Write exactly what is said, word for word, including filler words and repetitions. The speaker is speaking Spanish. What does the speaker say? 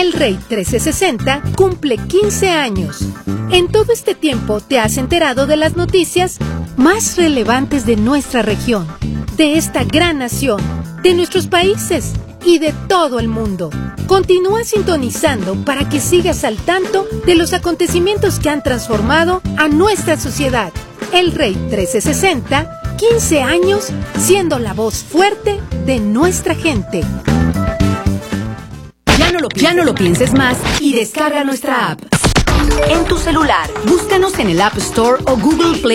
El Rey trescientos sesenta cumple quince años. En todo este tiempo te has enterado de las noticias más relevantes de nuestra región, de esta gran nación, de nuestros países y de todo el mundo. Continúa sintonizando para que sigas al tanto de los acontecimientos que han transformado a nuestra sociedad. El Rey trescientos sesenta, quince años siendo la voz fuerte de nuestra gente. Ya no lo, ya no lo pienses más y descarga nuestra app. En tu celular, búscanos en el App Store o Google Play